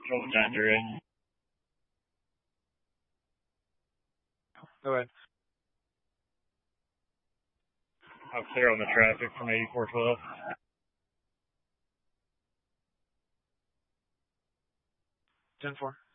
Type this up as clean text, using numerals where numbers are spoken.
Trouble 10-3. Go ahead. I'll clear on the traffic from 8412. 10-4.